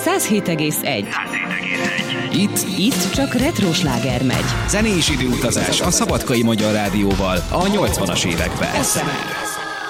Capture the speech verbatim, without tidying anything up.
száz hét egész egy. Itt, Itt csak retro sláger megy. zenés időutazás a Szabadkai Magyar Rádióval a nyolcvanas években. es em er